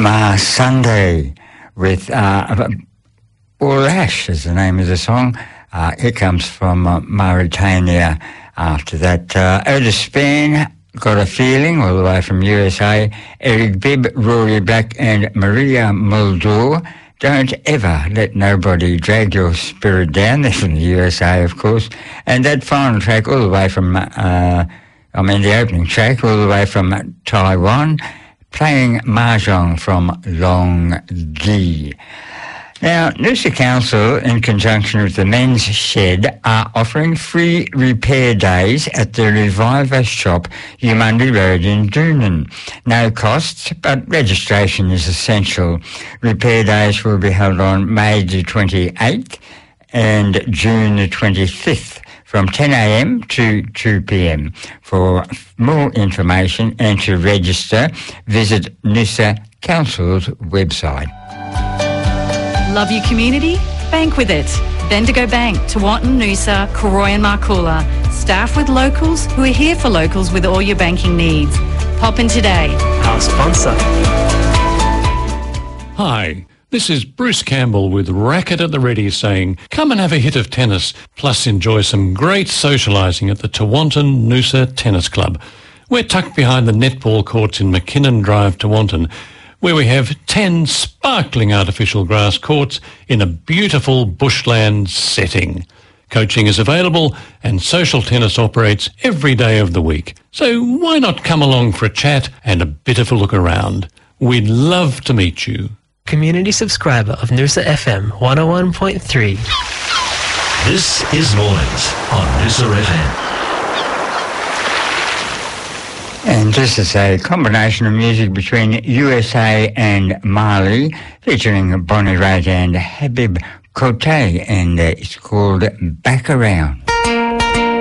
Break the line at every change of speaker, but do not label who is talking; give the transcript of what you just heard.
Emma Sunday with Urash is the name of the song. It comes from Mauritania. After that, Otis Spain, Got a Feeling, all the way from USA. Eric Bibb, Rory Black and Maria Muldaur, Don't Ever Let Nobody Drag Your Spirit Down. They're from the USA, of course. And that final track all the way from, the opening track all the way from Taiwan, Playing Mahjong from Long Gi. Now, Noosa Council, in conjunction with the Men's Shed, are offering free repair days at the Reviver Shop, Eumundi Road in Doonan. No costs, but registration is essential. Repair days will be held on May the 28th and June the 25th from 10 a.m. to 2 p.m. For more information and to register, visit Noosa Council's website.
Love your community? Bank with it. Bendigo Bank, Tewantin, Noosa, Koroi and Markoola. Staff with locals who are here for locals with all your banking needs. Pop in today.
Our sponsor.
Hi, this is Bruce Campbell with Racket at the Ready saying, come and have a hit of tennis, plus enjoy some great socialising at the Tewantin Noosa Tennis Club. We're tucked behind the netball courts in McKinnon Drive, Tewantin, where we have 10 sparkling artificial grass courts in a beautiful bushland setting. Coaching is available and social tennis operates every day of the week. So why not come along for a chat and a bit of a look around? We'd love to meet you.
Community subscriber of Noosa FM 101.3.
This is Mornings on Noosa FM.
And this is a combination of music between USA and Mali, featuring Bonnie Raitt and Habib Kote, and it's called Back Around.